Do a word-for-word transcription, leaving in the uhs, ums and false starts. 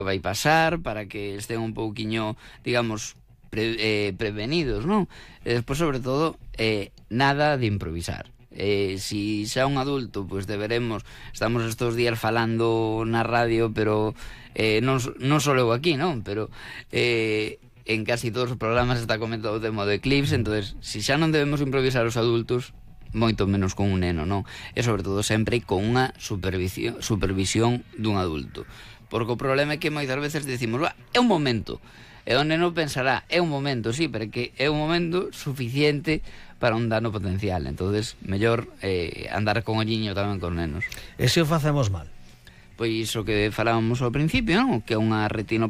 vai pasar, para que estén un pouquiño, digamos, pre, eh, prevenidos, non? E despois, sobre todo, eh, nada de improvisar. Eh, si xa un adulto, pois deberemos, estamos estos días falando na radio, pero eh, non, non só eu aquí, non? Pero eh, en casi todos os programas está comentado o tema do eclipse. Entonces, si xa non debemos improvisar os adultos, moito menos con un neno, non? E sobre todo sempre con unha supervisión, supervisión dun adulto, porque o problema é que moitas veces decimos, bah, é un momento, e o neno pensará, é un momento, sí, pero que é un momento suficiente para un dano potencial. Entonces, mellor eh, andar con olliño tamén con nenos. E se o facemos mal? Pois o que falábamos ao principio, non? Que é unha retinopatía